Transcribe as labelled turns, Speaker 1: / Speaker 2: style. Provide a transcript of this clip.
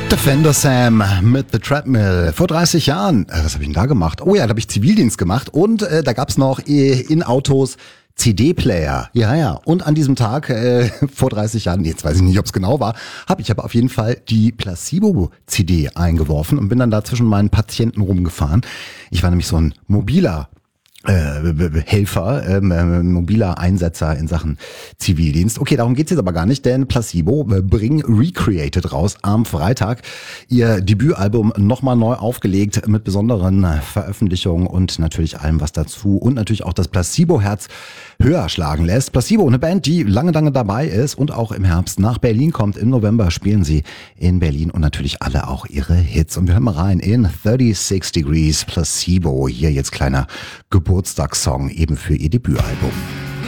Speaker 1: Defender Sam mit The Treadmill. Vor 30 Jahren, was habe ich denn da gemacht? Oh ja, da habe ich Zivildienst gemacht und da gab's noch in Autos CD-Player. Ja. Und an diesem Tag, vor 30 Jahren, jetzt weiß ich nicht, ob es genau war, habe ich aber auf jeden Fall die Placebo-CD eingeworfen und bin dann da zwischen meinen Patienten rumgefahren. Ich war nämlich so ein mobiler Helfer, mobiler Einsetzer in Sachen Zivildienst. Okay, darum geht's jetzt aber gar nicht, denn Placebo bringen Recreated raus am Freitag. Ihr Debütalbum nochmal neu aufgelegt mit besonderen Veröffentlichungen und natürlich allem, was dazu und natürlich auch das Placebo-Herz höher schlagen lässt. Placebo, eine Band, die lange dabei ist und auch im Herbst nach Berlin kommt. Im November spielen sie in Berlin und natürlich alle auch ihre Hits. Und wir hören mal rein in 36 Degrees Placebo. Hier jetzt kleiner Geburtstagssong eben für ihr Debütalbum.